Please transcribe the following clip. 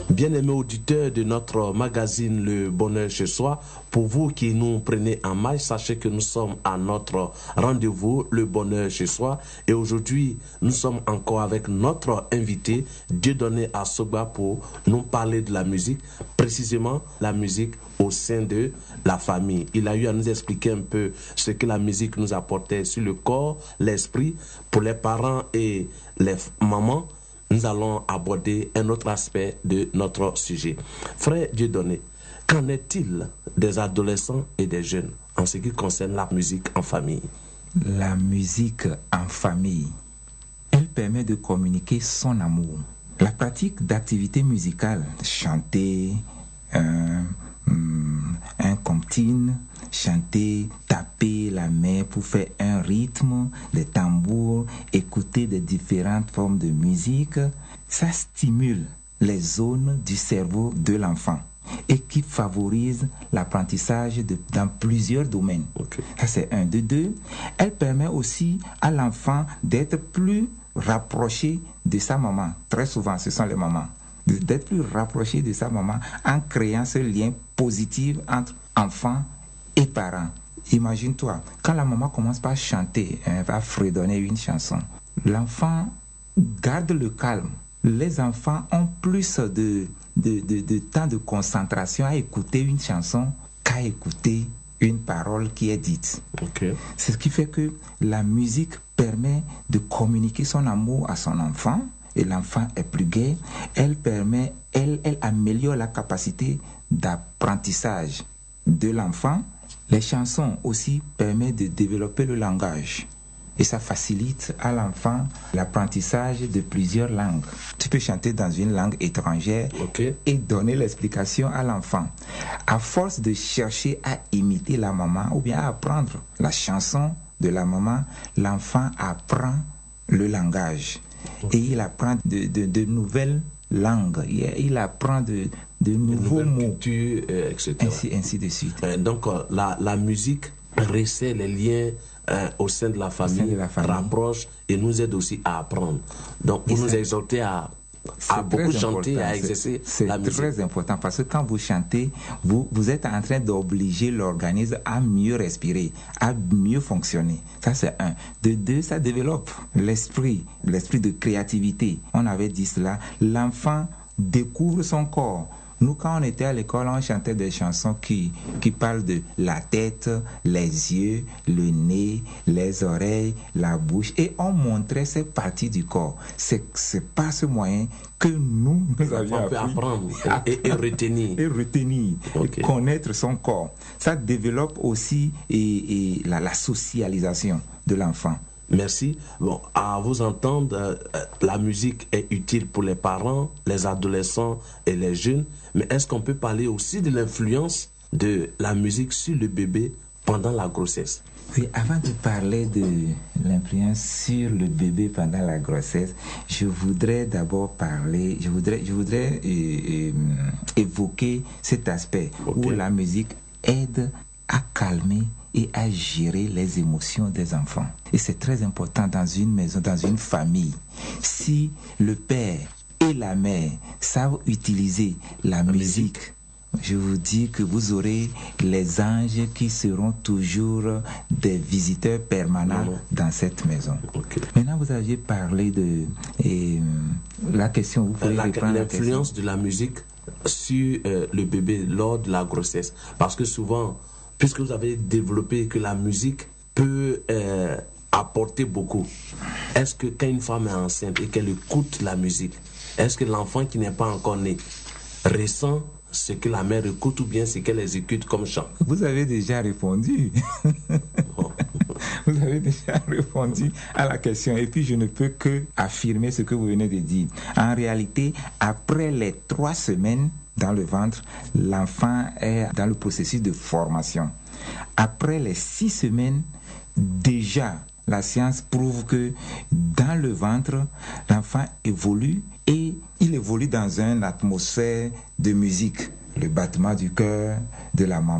Bien-aimés auditeurs de notre magazine Le Bonheur chez soi, pour vous qui nous prenez en maille, sachez que nous sommes à notre rendez-vous Le Bonheur chez soi. Et aujourd'hui, nous sommes encore avec notre invité, Dieudonné Asogba, pour nous parler de la musique, précisément la musique au sein de la famille. Il a eu à nous expliquer un peu ce que la musique nous apportait sur le corps, l'esprit, pour les parents et les mamans. Nous allons aborder un autre aspect de notre sujet. Frère Dieudonné, qu'en est-il des adolescents et des jeunes en ce qui concerne la musique en famille? La musique en famille, elle permet de communiquer son amour. La pratique d'activités musicales, chanter, un comptine, chanter, taper la main pour faire un rythme, des tambours, écouter des différentes formes de musique, ça stimule les zones du cerveau de l'enfant et qui favorise l'apprentissage dans plusieurs domaines. Okay. Ça c'est un. De deux, elle permet aussi à l'enfant d'être plus rapproché de sa maman. Très souvent, ce sont les mamans. D'être plus rapproché de sa maman en créant ce lien positif entre enfant et parents. Imagine-toi, quand la maman commence par chanter, elle va fredonner une chanson, l'enfant garde le calme. Les enfants ont plus de temps de concentration à écouter une chanson qu'à écouter une parole qui est dite. Okay. C'est ce qui fait que la musique permet de communiquer son amour à son enfant et l'enfant est plus gai. Elle améliore la capacité d'apprentissage de l'enfant. Les chansons aussi permettent de développer le langage et ça facilite à l'enfant l'apprentissage de plusieurs langues. Tu peux chanter dans une langue étrangère Okay. et donner l'explication à l'enfant. À force de chercher à imiter la maman ou bien à apprendre la chanson de la maman, l'enfant apprend le langage et il apprend de nouvelles langues, il apprend de nouveaux mots, culture, etc. ainsi de suite. Donc la musique resserre les liens au sein de la famille, rapproche et nous aide aussi à apprendre. Donc vous nous exhortez à beaucoup chanter, à exercer la musique. C'est très important parce que quand vous chantez, vous êtes en train d'obliger l'organisme à mieux respirer, à mieux fonctionner. Ça c'est un. De deux, ça développe l'esprit de créativité. On avait dit cela. L'enfant découvre son corps. Nous, quand on était à l'école, on chantait des chansons qui parlent de la tête, les yeux, le nez, les oreilles, la bouche. Et on montrait ces parties du corps. C'est par ce moyen que nous avions appris à apprendre et retenir. Et retenir, Okay. et connaître son corps. Ça développe aussi la socialisation de l'enfant. Merci. Bon, à vous entendre, la musique est utile pour les parents, les adolescents et les jeunes. Mais est-ce qu'on peut parler aussi de l'influence de la musique sur le bébé pendant la grossesse? Oui, avant de parler de l'influence sur le bébé pendant la grossesse, je voudrais d'abord évoquer cet aspect où la musique aide à calmer et à gérer les émotions des enfants. Et c'est très important dans une maison, dans une famille. Si le père et la mère savent utiliser la musique, je vous dis que vous aurez les anges qui seront toujours des visiteurs permanents dans cette maison. Okay. Maintenant, vous aviez parlé de la question. Vous pouvez répondre l'influence de la musique sur le bébé lors de la grossesse. Parce que souvent, puisque vous avez développé que la musique peut apporter beaucoup, est-ce que quand une femme est enceinte et qu'elle écoute la musique, est-ce que l'enfant qui n'est pas encore né ressent ce que la mère écoute ou bien ce qu'elle exécute comme chant? Vous avez déjà répondu. Vous avez déjà répondu à la question. Et puis, je ne peux que affirmer ce que vous venez de dire. En réalité, après les 3 semaines dans le ventre, l'enfant est dans le processus de formation. Après les 6 semaines, déjà, la science prouve que dans le ventre, l'enfant évolue et il évolue dans une atmosphère de musique. Le battement du cœur de la maman